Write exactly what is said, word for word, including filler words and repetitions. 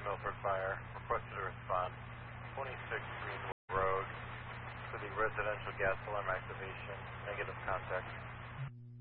Milford Fire. Requested to respond. twenty-six Greenwood Road for the residential gas alarm activation. Negative contact.